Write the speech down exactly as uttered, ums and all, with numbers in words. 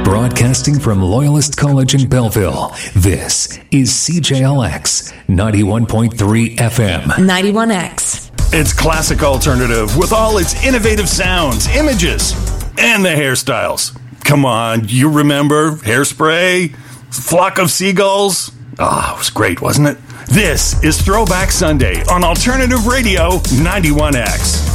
Broadcasting from Loyalist College in Belleville, this is C J L X ninety-one point three F M. ninety-one X. It's classic alternative with all its innovative sounds, images, and the hairstyles. Come on, you remember Hairspray? Flock of Seagulls? Ah, oh, it was great, wasn't it? This is Throwback Sunday on Alternative Radio ninety-one X.